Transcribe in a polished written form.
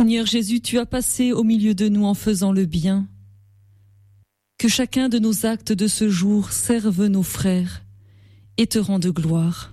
Seigneur Jésus, tu as passé au milieu de nous en faisant le bien. Que chacun de nos actes de ce jour serve nos frères et te rende gloire.